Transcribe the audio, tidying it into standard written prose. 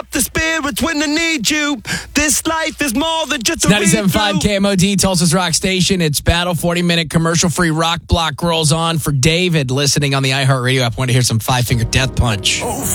up the spirits when I need you. This life is more than just a 97.5 KMOD, Tulsa's Rock Station. It's Battle 40-minute commercial-free rock block rolls on for David listening on the iHeartRadio app. Want to hear some Five Finger Death Punch.